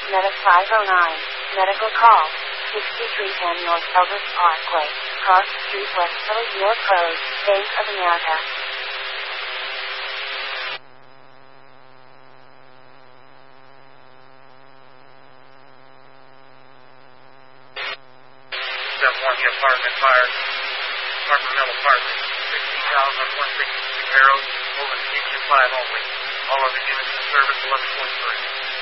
Medic 509. Medical call. 6310 North Elvis Parkway. Cross Street West Village North Road. Bank of America. 7-1, the apartment fire. Apartment Mill Apartment. 16,162 arrows. Over to Houston 5 only. All other units in service 11.3.